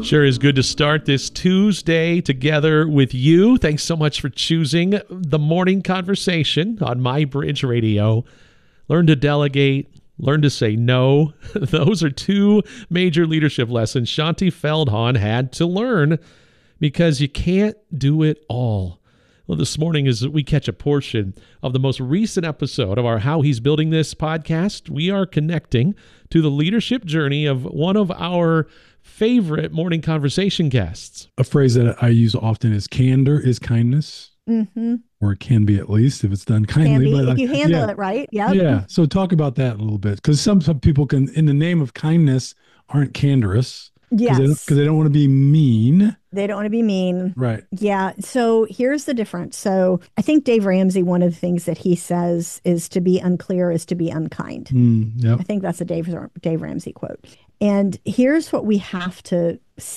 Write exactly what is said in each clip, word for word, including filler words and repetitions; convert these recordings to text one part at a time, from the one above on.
Sure is good to start this Tuesday together with you. Thanks so much for choosing the morning conversation on My Bridge Radio. Learn to delegate, learn to say no. Those are two major leadership lessons Shaunti Feldhahn had to learn because you can't do it all. Well, this morning, as we catch a portion of the most recent episode of our How He's Building This podcast, we are connecting to the leadership journey of one of our favorite morning conversation guests. A phrase that I use often is candor is kindness, mm-hmm. or it can be at least if it's done kindly. Can be, but if I, you handle yeah, it right. Yep. Yeah. So talk about that a little bit, because some some people can, in the name of kindness, aren't candorous. Yes. Because they, they don't want to be mean. They don't want to be mean. Right. Yeah. So here's the difference. So I think Dave Ramsey, one of the things that he says is to be unclear is to be unkind. Mm, yep. I think that's a Dave, Dave Ramsey quote. And here's what we have to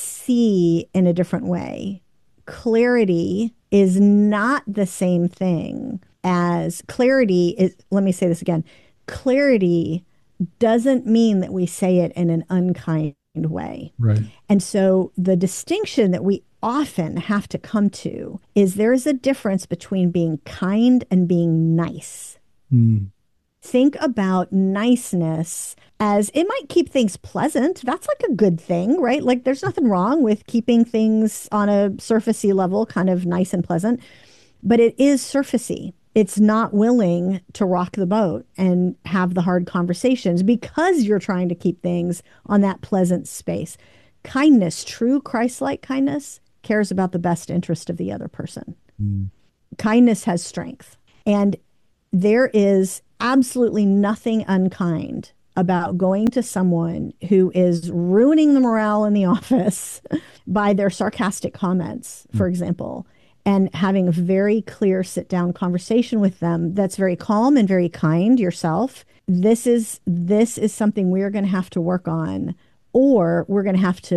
see in a different way. Clarity is not the same thing as clarity is, let me say this again. Clarity doesn't mean that we say it in an unkind way. Right. And so the distinction that we often have to come to is there is a difference between being kind and being nice. Mm. Think about niceness as it might keep things pleasant. That's like a good thing, right? Like there's nothing wrong with keeping things on a surfacey level, kind of nice and pleasant, but it is surfacey. It's not willing to rock the boat and have the hard conversations because you're trying to keep things on that pleasant space. Kindness, true Christ-like kindness, cares about the best interest of the other person. Mm. Kindness has strength. And there is absolutely nothing unkind about going to someone who is ruining the morale in the office by their sarcastic comments, for mm. example, and having a very clear sit-down conversation with them that's very calm and very kind yourself. This is this is something we're going to have to work on, or we're going to have to